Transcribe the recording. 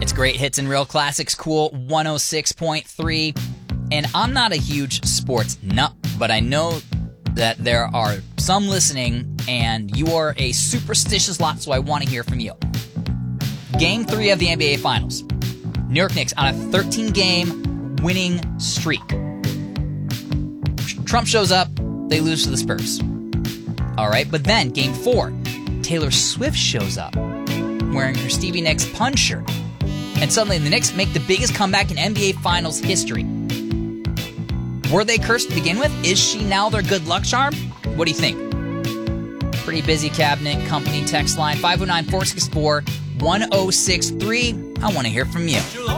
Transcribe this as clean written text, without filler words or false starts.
It's great hits and real classics, Cool 106.3. And I'm not a huge sports nut, but I know that there are some listening, and you are a superstitious lot, so I want to hear from you. Game 3 of the NBA Finals. New York Knicks on a 13-game winning streak. Trump shows up, they lose to the Spurs. All right, but then Game 4, Taylor Swift shows up wearing her Stevie Nicks punch shirt. And suddenly the Knicks make the biggest comeback in NBA Finals history. Were they cursed to begin with? Is she now their good luck charm? What do you think? Pretty busy cabinet company text line 509-464-1063. I want to hear from you.